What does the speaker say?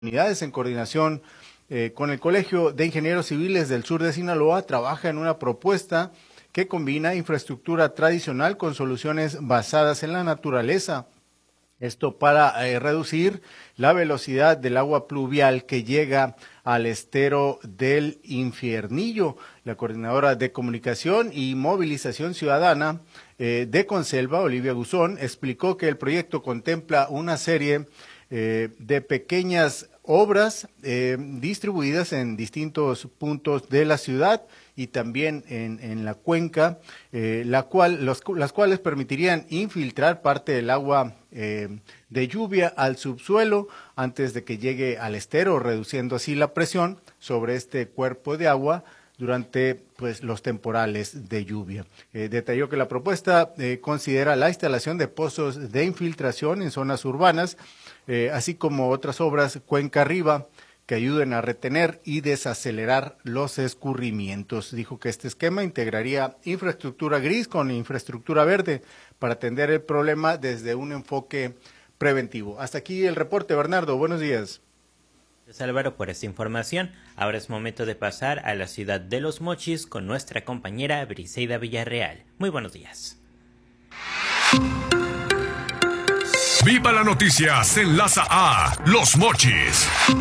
Unidades en coordinación con el Colegio de Ingenieros Civiles del Sur de Sinaloa trabaja en una propuesta que combina infraestructura tradicional con soluciones basadas en la naturaleza. Esto para reducir la velocidad del agua pluvial que llega al estero del Infiernillo. La coordinadora de comunicación y movilización ciudadana de Conselva, Olivia Guzón, explicó que el proyecto contempla una serie de pequeñas obras distribuidas en distintos puntos de la ciudad y también en la cuenca, las cuales permitirían infiltrar parte del agua de lluvia al subsuelo antes de que llegue al estero, reduciendo así la presión sobre este cuerpo de agua durante los temporales de lluvia. Detalló que la propuesta considera la instalación de pozos de infiltración en zonas urbanas, así como otras obras cuenca arriba que ayuden a retener y desacelerar los escurrimientos. Dijo que este esquema integraría infraestructura gris con infraestructura verde para atender el problema desde un enfoque preventivo. Hasta aquí el reporte, Bernardo. Buenos días. Gracias, Álvaro, por esta información. Ahora es momento de pasar a la ciudad de Los Mochis con nuestra compañera Briseida Villarreal. Muy buenos días. Viva la noticia se enlaza a Los Mochis.